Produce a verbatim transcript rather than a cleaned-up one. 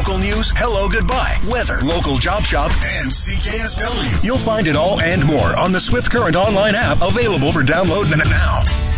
local news, hello, goodbye, weather, local job shop, and C K S W. You'll find it all and more on the Swift Current online app, available for download now.